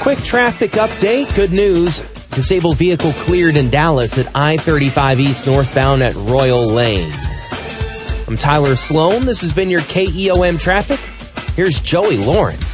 Quick traffic update. Good news. Disabled vehicle cleared in Dallas at I-35 East northbound at Royal Lane. I'm Tyler Sloan. This has been your KEOM traffic. Here's Joey Lawrence.